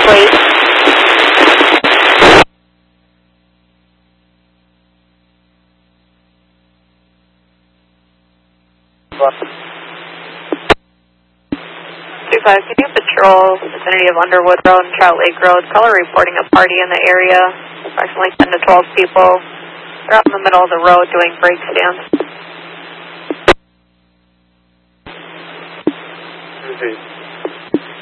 plate. Can you patrol vicinity of Underwood Road and Trout Lake Road? Color reporting a party in the area, approximately 10 to 12 people. They're out in the middle of the road doing brake stands.